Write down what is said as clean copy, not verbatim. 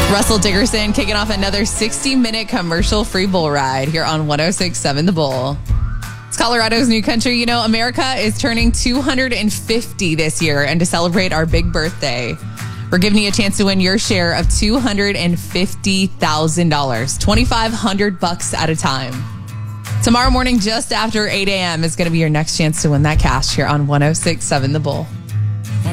Russell Dickerson kicking off another 60-minute commercial-free bull ride here on 106.7 The Bull. It's Colorado's new country. You know, America is turning 250 this year, and to celebrate our big birthday, we're giving you a chance to win your share of $250,000, $2,500 at a time. Tomorrow morning, just after 8 a.m., is going to be your next chance to win that cash here on 106.7 The Bull.